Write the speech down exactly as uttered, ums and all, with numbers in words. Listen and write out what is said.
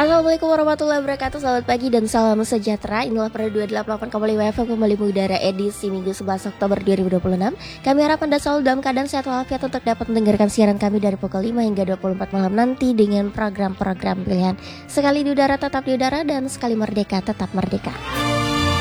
Assalamualaikum warahmatullahi wabarakatuh. Selamat pagi dan salam sejahtera. Inilah pada dua puluh delapan koma lima F M kembali mengudara edisi Minggu sebelas Oktober dua ribu dua puluh enam. Kami harap Anda selalu dalam keadaan sehat walafiat untuk dapat mendengarkan siaran kami dari pukul lima hingga dua puluh empat malam nanti dengan program-program pilihan. Sekali di udara tetap di udara dan sekali merdeka tetap merdeka.